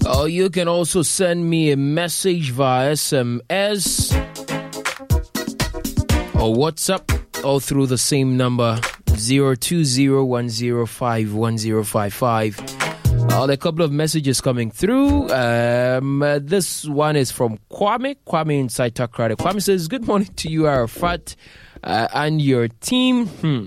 Or you can also send me a message via SMS or WhatsApp, all through the same number 02010511055. There are a couple of messages coming through. This one is from Kwame. Kwame inside Takrade. Kwame says, good morning to you, Arafat, and your team.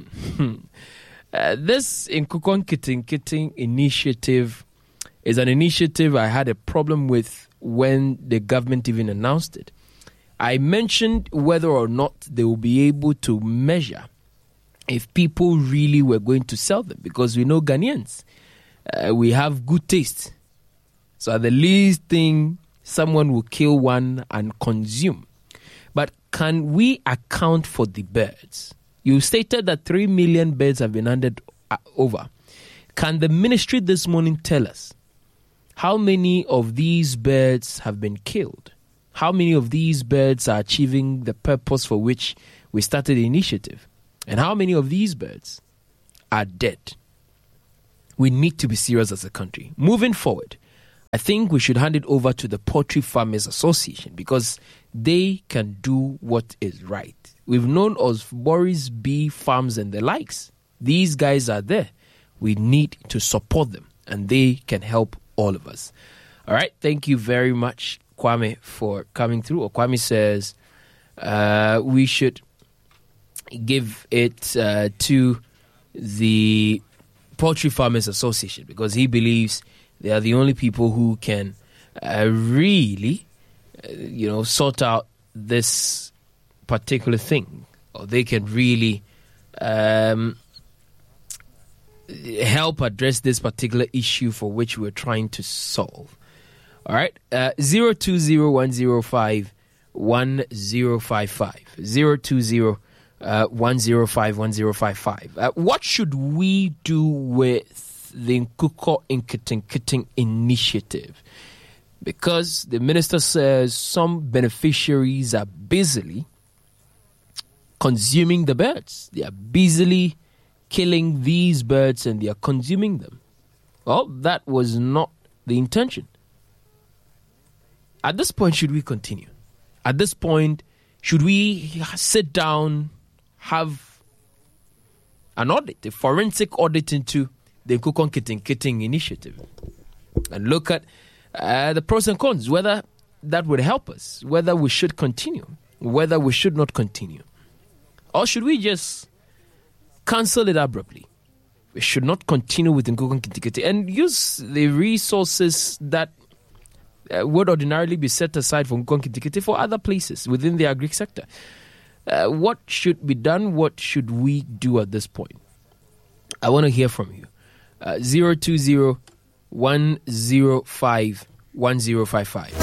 This Nkukon Kiting initiative is an initiative I had a problem with when the government even announced it. I mentioned whether or not they will be able to measure if people really were going to sell them, because we know Ghanaians, we have good taste. So at the least thing, someone will kill one and consume. But can we account for the birds? You stated that 3 million birds have been handed over. Can the ministry this morning tell us how many of these birds have been killed? How many of these birds are achieving the purpose for which we started the initiative? And how many of these birds are dead? We need to be serious as a country. Moving forward, I think we should hand it over to the Poultry Farmers Association, because they can do what is right. We've known of Boris Bee Farms and the likes. These guys are there. We need to support them, and they can help all of us. All right. Thank you very much, Kwame, for coming through. Or Kwame says we should give it to the Poultry Farmers Association, because he believes they are the only people who can really, sort out this particular thing, or they can really help address this particular issue for which we're trying to solve. All right, 020105105 020105105. What should we do with the Nkuko Inkiting initiative? Because the minister says some beneficiaries are busily consuming the birds. They are busily killing these birds and they are consuming them. Well, that was not the intention. At this point, should we continue? At this point, should we sit down, have an audit, a forensic audit into the Nkukon Kiting initiative, and look at the pros and cons, whether that would help us, whether we should continue, whether we should not continue? Or should we just cancel it abruptly? We should not continue with Nkukon Kiting and use the resources that would ordinarily be set aside for Nkukon Kiting for other places within the agri sector. What should be done? What should we do at this point? I want to hear from you. 0201051051055.